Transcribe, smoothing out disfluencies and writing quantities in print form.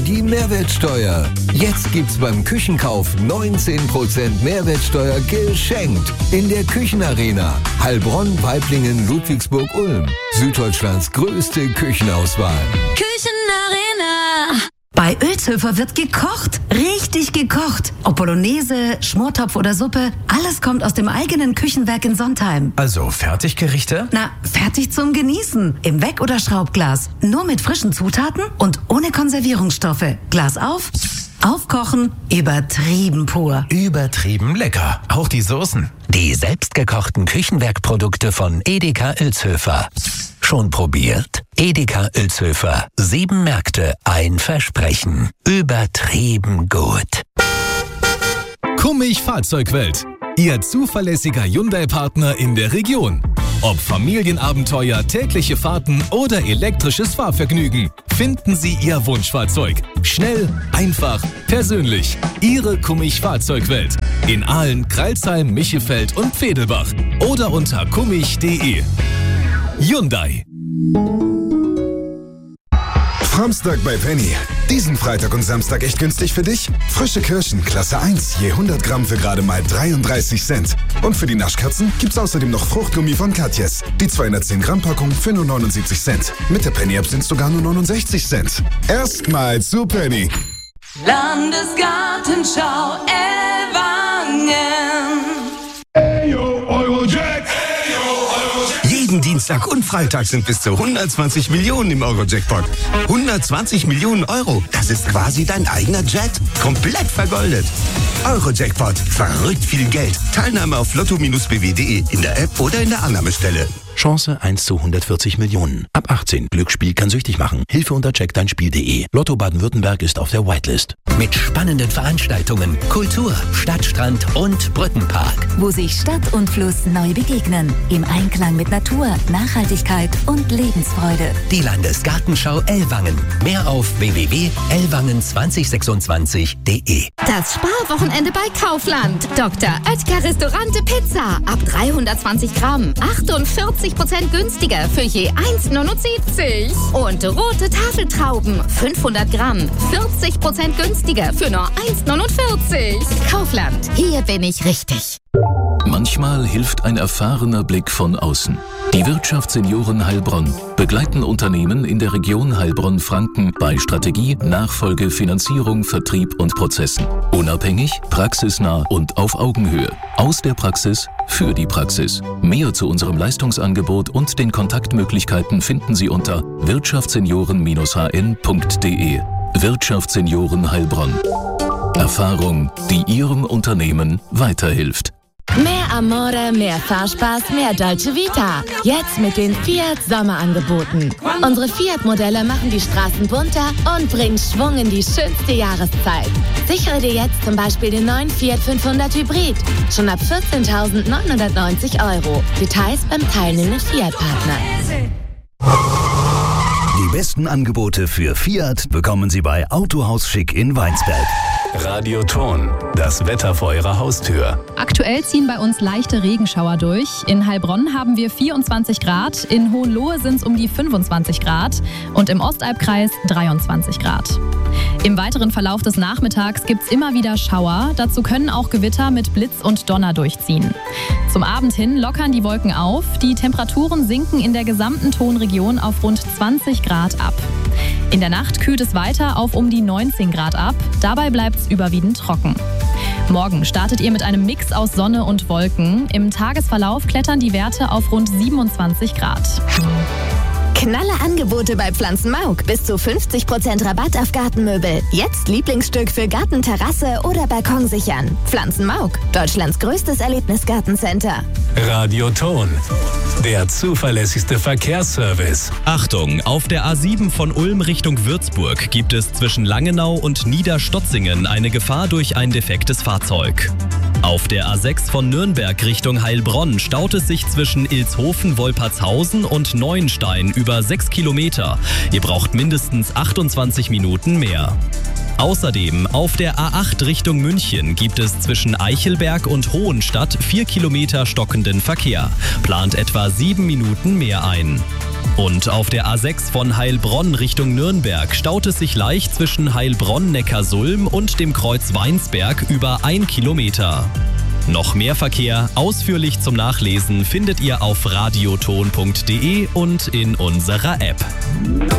die Mehrwertsteuer. Jetzt gibt's beim Küchenkauf 19% Mehrwertsteuer geschenkt. In der Küchenarena. Heilbronn, Waiblingen, Ludwigsburg, Ulm. Süddeutschlands größte Küchenauswahl. Küchenarena. Bei Ölshöfer wird gekocht, richtig gekocht. Ob Bolognese, Schmortopf oder Suppe, alles kommt aus dem eigenen Küchenwerk in Sontheim. Also Fertiggerichte? Na, fertig zum Genießen. Im Weck- oder Schraubglas. Nur mit frischen Zutaten und ohne Konservierungsstoffe. Glas auf, aufkochen, übertrieben pur. Übertrieben lecker. Auch die Soßen. Die selbstgekochten Küchenwerkprodukte von Edeka Oelshöfer. Schon probiert? Edeka Oelshöfer. 7 Märkte, ein Versprechen. Übertrieben gut. Kummig Fahrzeugwelt. Ihr zuverlässiger Hyundai-Partner in der Region. Ob Familienabenteuer, tägliche Fahrten oder elektrisches Fahrvergnügen, finden Sie Ihr Wunschfahrzeug. Schnell, einfach, persönlich. Ihre Kummig Fahrzeugwelt. In Aalen, Crailsheim, Michelfeld und Pfedelbach. Oder unter kummig.de. Hyundai. Samstag bei Penny. Diesen Freitag und Samstag echt günstig für dich? Frische Kirschen, Klasse 1, je 100 Gramm für gerade mal 33 Cent. Und für die Naschkatzen gibt's außerdem noch Fruchtgummi von Katjes. Die 210 Gramm Packung für nur 79 Cent. Mit der Penny-App sind's sogar nur 69 Cent. Erstmal zu Penny. Landesgartenschau Ellwangen. Jeden Dienstag und Freitag sind bis zu 120 Millionen im Euro-Jackpot. 120 Millionen Euro, das ist quasi dein eigener Jet. Komplett vergoldet. Euro-Jackpot, verrückt viel Geld. Teilnahme auf lotto-bw.de, in der App oder in der Annahmestelle. Chance 1 zu 140 Millionen. Ab 18. Glücksspiel kann süchtig machen. Hilfe unter checkdeinspiel.de. Lotto Baden-Württemberg ist auf der Whitelist. Mit spannenden Veranstaltungen, Kultur, Stadtstrand und Brückenpark. Wo sich Stadt und Fluss neu begegnen. Im Einklang mit Natur, Nachhaltigkeit und Lebensfreude. Die Landesgartenschau Ellwangen. Mehr auf www.ellwangen2026.de. Das Sparwochenende bei Kaufland. Dr. Oetker Restaurante Pizza. Ab 320 Gramm. 48% günstiger für je 1,79. Und rote Tafeltrauben. 500 Gramm. 40% günstiger für nur 1,49. Kaufland. Hier bin ich richtig. Manchmal hilft ein erfahrener Blick von außen. Die Wirtschaftssenioren Heilbronn begleiten Unternehmen in der Region Heilbronn-Franken bei Strategie, Nachfolge, Finanzierung, Vertrieb und Prozessen. Unabhängig, praxisnah und auf Augenhöhe. Aus der Praxis für die Praxis. Mehr zu unserem Leistungsangebot und den Kontaktmöglichkeiten finden Sie unter wirtschaftssenioren-hn.de. Wirtschaftssenioren Heilbronn. Erfahrung, die Ihrem Unternehmen weiterhilft. Mehr Amore, mehr Fahrspaß, mehr Dolce Vita. Jetzt mit den Fiat Sommerangeboten. Unsere Fiat-Modelle machen die Straßen bunter und bringen Schwung in die schönste Jahreszeit. Sichere dir jetzt zum Beispiel den neuen Fiat 500 Hybrid. Schon ab 14.990 €. Details beim teilnehmenden Fiat-Partner. Die besten Angebote für Fiat bekommen Sie bei Autohaus Schick in Weinsberg. Radio Ton, das Wetter vor Ihrer Haustür. Aktuell ziehen bei uns leichte Regenschauer durch. In Heilbronn haben wir 24 Grad, in Hohenlohe sind es um die 25 Grad und im Ostalbkreis 23 Grad. Im weiteren Verlauf des Nachmittags gibt es immer wieder Schauer. Dazu können auch Gewitter mit Blitz und Donner durchziehen. Zum Abend hin lockern die Wolken auf. Die Temperaturen sinken in der gesamten Tonregion auf rund 20 Grad ab. In der Nacht kühlt es weiter auf um die 19 Grad ab. Dabei bleibt es überwiegend trocken. Morgen startet ihr mit einem Mix aus Sonne und Wolken. Im Tagesverlauf klettern die Werte auf rund 27 Grad. Knalle Angebote bei Pflanzenmauk. Bis zu 50% Rabatt auf Gartenmöbel. Jetzt Lieblingsstück für Garten, Terrasse oder Balkon sichern. Pflanzenmauk, Deutschlands größtes Erlebnisgartencenter. Radio Ton, der zuverlässigste Verkehrsservice. Achtung, auf der A7 von Ulm Richtung Würzburg gibt es zwischen Langenau und Niederstotzingen eine Gefahr durch ein defektes Fahrzeug. Auf der A6 von Nürnberg Richtung Heilbronn staut es sich zwischen Ilshofen, Wolpertshausen und Neuenstein über 6 Kilometer. Ihr braucht mindestens 28 Minuten mehr. Außerdem auf der A8 Richtung München gibt es zwischen Eichelberg und Hohenstadt 4 Kilometer stockenden Verkehr. Plant etwa 7 Minuten mehr ein. Und auf der A6 von Heilbronn Richtung Nürnberg staut es sich leicht zwischen Heilbronn-Neckarsulm und dem Kreuz Weinsberg über 1 Kilometer. Noch mehr Verkehr ausführlich zum Nachlesen findet ihr auf radioton.de und in unserer App.